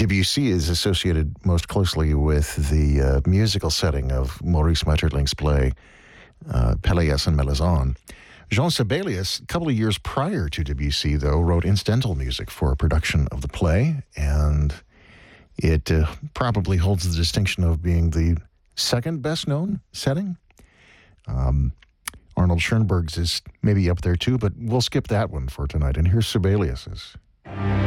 Debussy is associated most closely with the musical setting of Maurice Maeterlinck's play Pelléas and Melisande. Jean Sibelius, a couple of years prior to Debussy, though, wrote incidental music for a production of the play, and it probably holds the distinction of being the second best-known setting. Arnold Schoenberg's is maybe up there too, but we'll skip that one for tonight. And here's Sibelius's.